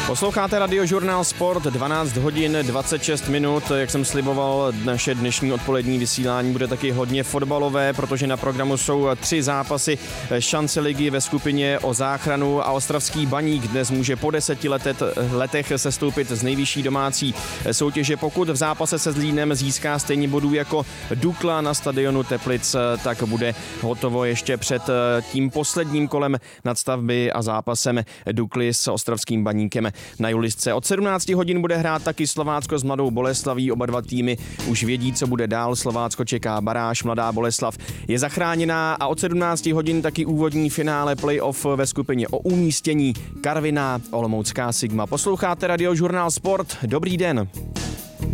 Posloucháte Radiožurnál Sport, 12 hodin 26 minut. Jak jsem sliboval, naše dnešní odpolední vysílání bude taky hodně fotbalové, protože na programu jsou 3 zápasy šance ligy ve skupině o záchranu a ostravský Baník dnes může po 10 letech sestoupit z nejvyšší domácí soutěže. Pokud v zápase se Zlínem získá stejně bodů jako Dukla na stadionu Teplic, tak bude hotovo ještě před tím posledním kolem nadstavby a zápasem Dukly s ostravským Baníkem na Julisce. Od 17 hodin bude hrát taky Slovácko s Mladou Boleslaví. Oba dva týmy už vědí, co bude dál. Slovácko čeká baráž, Mladá Boleslav je zachráněná a od 17 hodin taky úvodní finále playoff ve skupině o umístění Karviná Olomoucká Sigma. Posloucháte Radiožurnál Sport. Dobrý den.